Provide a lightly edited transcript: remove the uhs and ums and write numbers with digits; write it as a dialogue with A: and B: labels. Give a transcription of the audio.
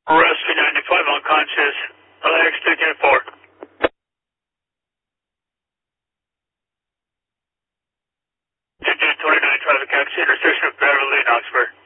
A: Rescue 95 unconscious. LAX 210-4. 10-29 traffic accident intersection of Beverly and Oxford.